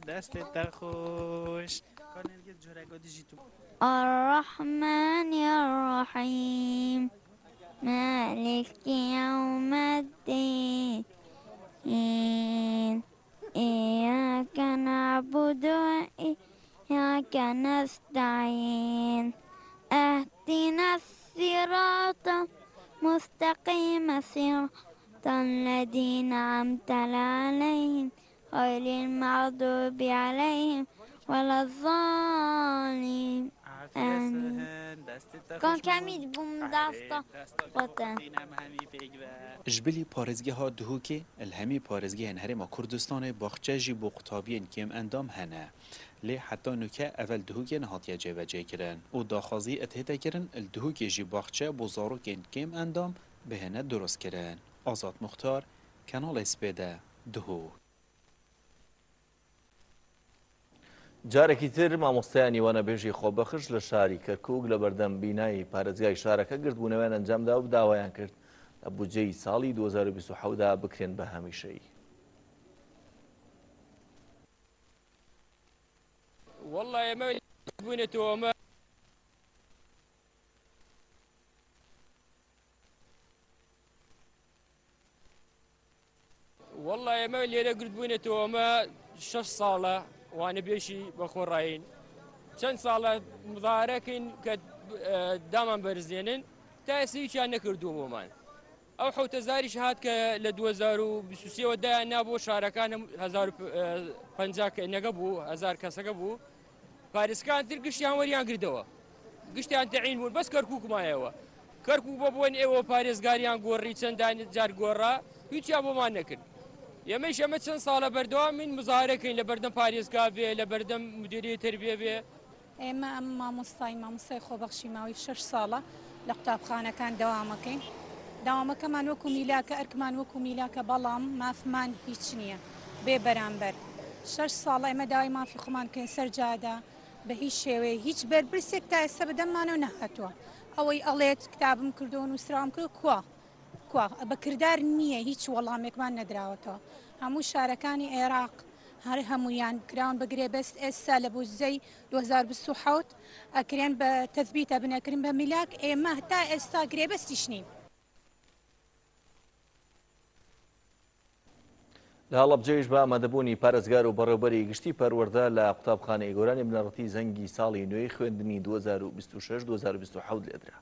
دست خوش کانرگی جورگو دیجیتو الرحمن الرحیم مالك يوم الدين إياك نعبد وإياك نستعين اهدنا الصراط المستقيم صراط الذين أنعمت عليهم غير المغضوب عليهم ولا الضالين آمين. كان كميد بوم داستا وطن جبلی پارێزگە ها دهوکی الهمی پارێزگە هن هرما کردستان باخچه جی بو قطابین کم اندام هنه لی حتی نوکه اول دهوکی نهاتیه جوجه کرن و داخازی اتهده کرن الدهوکی جی باخچه بو زاروکین کم اندام به هنه درست کرن. آزاد مختار کانال اسپیده دهو جارێکی تر مامۆستایانی وانەبێژی خۆبەخش لە شاری کەرکووک لە بەردەم بینایی پارێزگای شارەکە گرتبوونەوەیان ئەنجامدا و داوایان کرد لە بودجەی ساڵی 2027دا بکرێن بە هەمیشەیی. والله ئێمە بوونێتەوە والله ئێمە لێرە گرتبوونێتەوە ئەمە 6 ساڵە وانەبێژی بەخۆڕایین چەند ساڵە مظاهرەکەین کە دامان بەرزێنن تا ئێستا هیچیان نەکردووەمان. ئەو حوتەزاریش هات کە لە 2023 دایان نا بۆ شارەکان 1050 نەگە بوو 1000 کەسەکە بوو پارێزەکان تر گشتیان وەریان گردەوە گشتیان تەعین بوون بەس کەرکووکمایەوە کەرکووک بۆ بوون ئێوە پارێزگاریان گۆڕی چەندان جار گۆڕا هیچیان بۆمان نەکرد. ئێمەش ئەمە چەند ساڵە بەردەوامین مزاهرەکەین لە بەردەم پارێزگا بێ لە بەردەم مدیریەتی تەربیە بێ. ئێمە ئەم مامۆستای خۆبەخشی ماوەی 6 ساڵە لە قوتابخانەکان دەوامەکەین. داوامەکەمان وەکو میلاکە ئەرکمان وەکو میلاکە بەڵام مافمان هیچ نییە بێ بەرامبەر 6 ساڵە ئێمە داوای مافی خۆمان کەین سەرجادا بە هیچ شێوەیە هیچ بەرپرسێک تا ئێستا بەدەممانەوە نەهاتووە ئەوەی ئەڵێت کتابم کردوون و سراوم کرد کووە بەکردار نییە هیچ وەڵامێکمان نەدراوەتەوە هەموو شارەکانی عێراق هەر هەمویان کراون بەگرێ بەست ئێستا لە بودجەی 2027 ئەکرێن بە تەثبیتە بنەکردن بە میلاک ئێمە تا ئێستا گرێبەستیش نین. لە هەڵەبجەیش بە ئامادەبوونی پارێزگار و بەڕێوەبەری گشتی پەروەردە لە قوتابخانەی گۆرانی بنەڕەتی زەنگی ساڵی نوێی خوێندنی 2026-2027 لێدرا.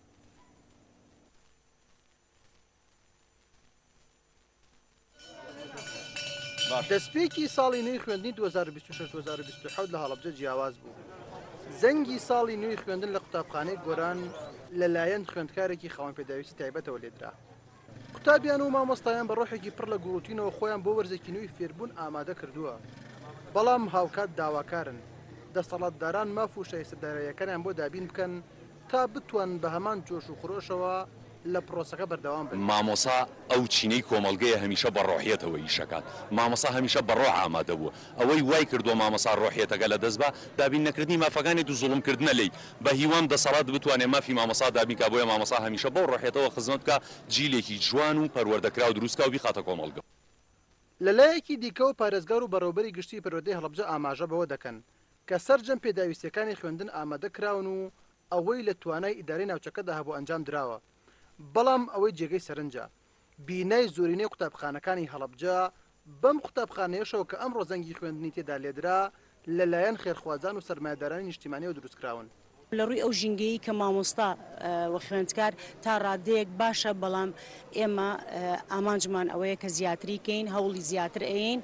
دەستپێکی ساڵی نوێی خوێندنی 2026-2027 لە هەڵەبجە جیاواز بوو. زەنگی ساڵی نوێی خوێندن لە قوتابخانەی گۆران لەلایەن خوێندکارێکی خاوەن پێداویستی تایبەتەوە لێدرا. قوتابیان و مامۆستایان بە ڕۆحێکی پڕ لە گوڵوتینەوە خۆیان بۆ وەرزێکی نوێی فێربوون ئامادە کردووە. بەڵام هاوکات داواکارن دەسەڵاتداران ماف و شایستەداراییەکانیان بۆ دابین بکەن تا بتوان بە هەمان جۆش و خۆشەوە لە پرۆسەکە بەردەوام بن. مامۆسا ئەو چینەی کۆمەڵگەیە هەمیشە بە ڕۆحیەتەوە ئیشەکات. مامۆسا هەمیشە بە ڕۆح ئامادە بووە. ئەوەی وای کردووە مامۆسا ڕۆحیەتەکە لە دەست بە دابین نەکردنی مافەکانی و زوڵمکردنە لی بە هیوان دەسەڵات بتوانێت مافی مامۆسا دابین کا بۆیە مامۆسا هەمیشە بەو ڕۆحیەتەوە خزمەت بکە جیلێکی جوان و پەروەردەکرا و دروستکە و بیخاتە کۆمەڵگە. لەلایەکی دیکە و پارێزگار و بەڕێوەبەری گشتی پەروەردەی هەڵەبجە ئاماژە بەوە دەکەن کە سەرجەم پێداویستیەکانی خوێندن ئامادە کراون و ئەوەی لە توانای ئیدارەی ناوچەکەدا هەبوو ئەنجام درراوە. بەڵام ئەوەی جێگەی سەرنجە بینای زۆرینەی قوتابخانەکانی هەڵەبجە بەم قوتابخانەیەشەوە کە ئەمڕۆ زەنگی خوێندنی تێدا لێدرا لەلایەن خێرخوازان و سەرمایەدارانی نیشتیمانیەوە دروستکراون. لە ڕووی ئەو ژینگەیی کە مامۆستا و خوێندکار تا ڕادەیەک باشە بەڵام ئێمە ئامانجمان ئەوەیە کە زیاتریکەین هەوڵی زیاتر ئەین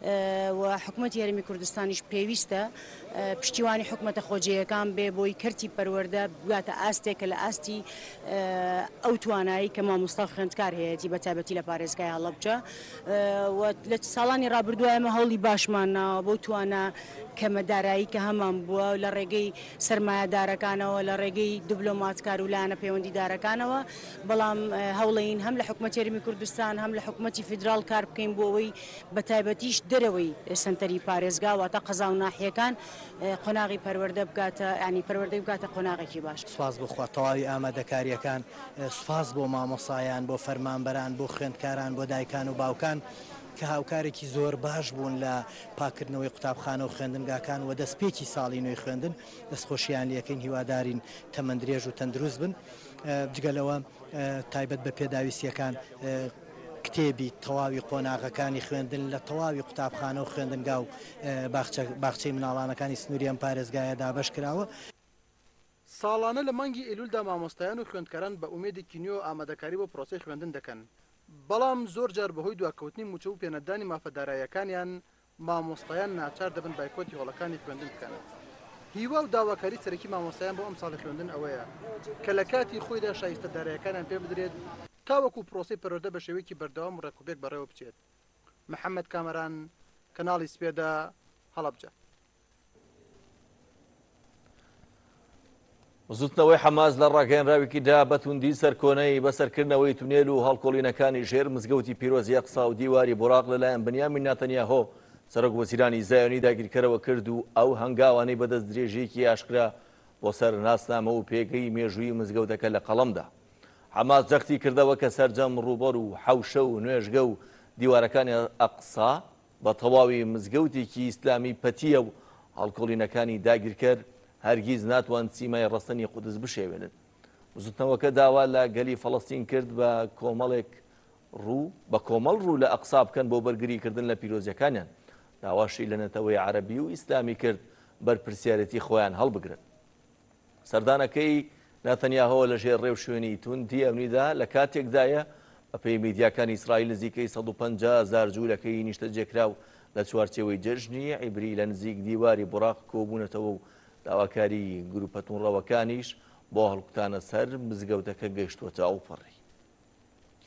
و حکوومەت یاریمی کوردستانیش پێویستە پشتیوانی حکوومەتە خۆجیەکان بێ بۆی کەرتی پەروەردە بگاتە ئاستێکە لە ئاستی ئەو توانایی کە مامۆستا خوێندکار هەیەی بەتایبەتی لە پارێزگای هەڵەبجە لە ساڵانی ڕابردووە ئێمە هەوڵی باشمان ناوە بۆ توانە کەمەدارایی کە هەمان بووە لە ڕێگەی سەرمایەدارەکانەوە لە ڕێگەی دیبلۆماتکار و لایەنە پەیوەندیدارەکانەوە بەڵام هەوڵین هەم لە حکوومەت یاریمی کوردستان هەم لە حکوومەتی فیدراڵ کار بکەین بۆ ئەوەی بەتایبەتیش دەرەوەی سنتەری پارێزگا واتە قەزا و ناحیەکان قۆناغی پەروەردە بگاتە ینی پەروەردەی بگاتە قۆناغێکی باش. سوپاس بۆ تەواوی ئامادەکاریەکان سوپاس بۆ مامۆسایان بۆ فەرمانبەران بۆ خوێندکاران بۆ دایکان و باوکان کە هاوکارێکی زۆر باش بوون لە پاکردنەوەی قوتابخانە و خوێندنگاکان و دەستپێکی ساڵی نوێی خوێندن دەستخۆشییان لەکەین هیوادارین تەمەندرێژ و تەندروست بن جگەلەوە تایبەت بە پێداویستیەکان کتێبی تەواوی قۆناغەکانی خوێندن لە تەواوی قوتابخانە و خوێندنگا و باخچەی مناڵانەکانی سنووری ئەم پارێزگایە دابەش کراوە. ساڵانە لە مانگی ئێلولدا مامۆستایان و خوێندکاران بە ئومێدێکی نوێ و ئامادەکاری بۆ پرۆسەی خوێندن دەکەن. بەڵام زۆر جار بەهۆی دواکەوتنی موچە و پێنەدانی مافەدارایەکانیان مامۆستایان ناچار دەبن بایکۆتی هۆڵەکانی خوێندن بکەن. هیوا و داواکاری سەرەکی مامۆستایان بۆ ئەم ساڵی خوێندن ئەوەیە کە لە کاتی خۆیدا شایستەدارایەکانیان پێ بدرێت تاوەکو پرۆسی پەروەردە بە شێوەیەکی بەردەوام و ڕێکوپێک بەڕێوە بچێت. محەممەد کامەران، کەناڵی سپێدا، هەڵەبجە. زوتنەوەی حەماس لە ڕاگەیەنراوێکیدا بەتوندی سەرکۆنەی بەسەرکردنەوەی تونێل و هەڵکۆڵینەکانی ژێر مزگەوتی پیرۆزی ئەقسا و دیواری بوراق لەلایەن بنیامین ناتەنیاهۆ سەرۆک وەزیرانی زایۆنی داگیرکەرەوە کرد و ئەو هەنگاوانەی بەدەست درێژەیەکی ئاشکرا بۆ سەر ناسنامە و پێگەی مێژووی مزگەوتەکە لە قەڵەمدا. حەماس جەختی کردەوە کە سەرجەم ڕووبەر و حەوشە و نوێژگە و دیوارەکانی ئەقسا بە تەواوی مزگەوتێکی ئیسلامی پەتیە و هەڵکۆڵینەکانی داگیرکەر هەرگیز ناتوان سیمای ڕستنی قودس بشێوێنن. زوتنەوەکە داوا لە گەلی فەڵەستین کرد بە کۆمەڵ ڕوو لە ئەقسا بکەن بۆ بەرگریکردن لە پیرۆزیەکانیان. داواشی لە نەتەوەی عەرەبی و ئیسلامی کرد بەرپرسیارەتی خۆیان هەڵبگرن. سەردانەکەی ناتەنیاهۆ لە ژێر ڕێو شوێنی توندی ئەمنیدا لە کاتێکدایە بە پێی میدیاکانی ئیسرائیل نزیکەی 150,000 جوولەکەی نیشتە جێکراو لە چوارچێوەی جەژنی عیبری لە نزیک دیواری بوراق کۆبوونەتەوە و داواکاری گروپە توونڕەوەکانیش بۆ هەڵکوتانە سەر مزگەوتەکە گەیشتووەتە ئەوپەڕی.